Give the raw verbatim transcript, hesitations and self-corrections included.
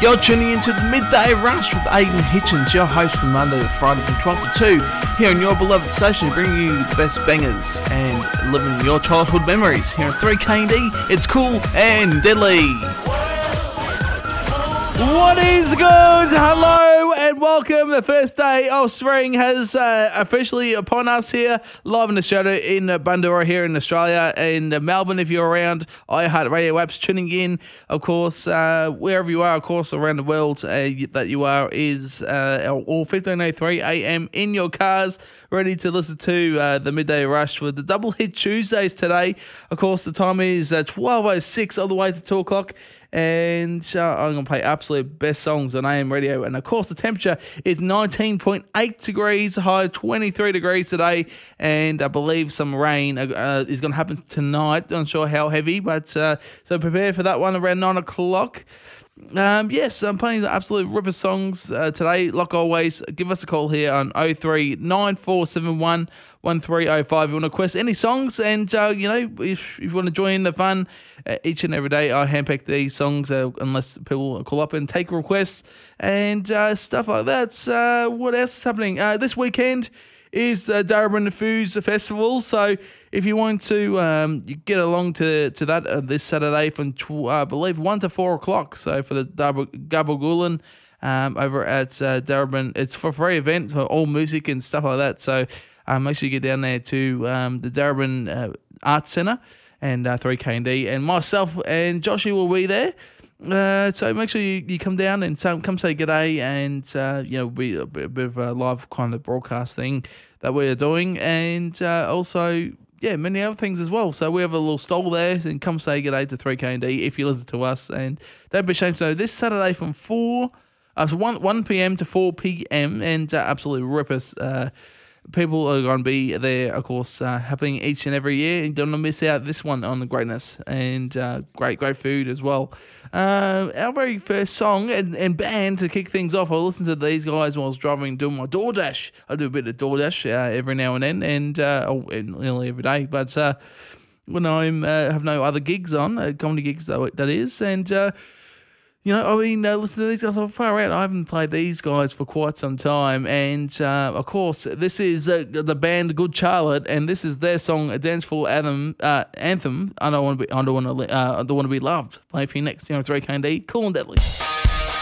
You're tuning into the Midday Rush with Aidan Hitchens, your host from Monday to Friday from twelve to two, here on your beloved station, bringing you the best bangers and living your childhood memories. Here on three K D, it's cool and deadly. What is good? Hello and welcome. The first day of spring has uh, officially upon us here, live in Australia, in uh, Bundoora here in Australia, and uh, Melbourne if you're around, iHeartRadio apps tuning in, of course, uh, wherever you are, of course, around the world uh, that you are, is uh, all fifteen oh three a m in your cars, ready to listen to uh, the Midday Rush with the Double Hit Tuesdays today. Of course, the time is uh, twelve oh six all the way to two o'clock. And uh, I'm going to play absolute best songs on A M radio. And, of course, the temperature is nineteen point eight degrees, high twenty-three degrees today. And I believe some rain uh, is going to happen tonight. Not sure how heavy, but uh, so prepare for that one around nine o'clock. Um, yes, I'm playing the absolute river songs uh, today. Like always, give us a call here on oh three nine four seven one one three oh five if you want to request any songs. And, uh, you know, if, if you want to join in the fun, uh, each and every day I handpick these songs uh, unless people call up and take requests and uh, stuff like that. Uh, what else is happening? Uh, this weekend is the Darebin Foos Festival. So if you want to um, you get along to, to that uh, this Saturday from, tw- uh, I believe, one to four o'clock. So for the Gabagulan um, over at uh, Darebin, it's for a free event for all music and stuff like that. So um, make sure you get down there to um, the Darebin uh, Arts Centre and uh, three K D. And myself and Joshy will be there. Uh, so make sure you, you come down and so, come say g'day, and uh, you know, be a bit, a bit of a live kind of broadcast thing that we're doing, and uh, also yeah, many other things as well. So we have a little stall there, and come say g'day to three K D if you listen to us, and don't be ashamed. So this Saturday from four, uh, so one one p m to four p m, and uh, absolutely rip us. Uh, People are going to be there, of course, uh, happening each and every year, and don't want to miss out this one on the greatness, and uh, great, great food as well. Uh, our very first song and, and band to kick things off, I listened to these guys while I was driving, doing my DoorDash. I do a bit of DoorDash uh, every now and then, and uh, oh, nearly every day, but uh, when I uh, have no other gigs on, uh, comedy gigs that is, and uh, you know, I mean, uh, listen to these guys. I thought, far out. I haven't played these guys for quite some time. And, uh, of course, this is uh, the band Good Charlotte, and this is their song, A Dance for Adam, uh, Anthem. I don't want to be, I don't want to, uh, I don't want to be loved. Play for you next, you know, three K D. Cool and deadly.